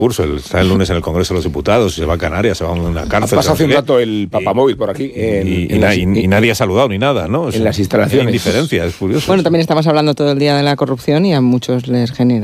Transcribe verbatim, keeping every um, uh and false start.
curso, está el lunes en el Congreso de los Diputados, se va a Canarias, se va a una cárcel. Ha pasado hace un rato el papamóvil por aquí. En, y, en y, las, y, y nadie ha saludado ni nada, ¿no? O sea, en las instalaciones. Hay indiferencia, es curioso. Bueno, también estamos hablando todo el día de la corrupción y a muchos les genera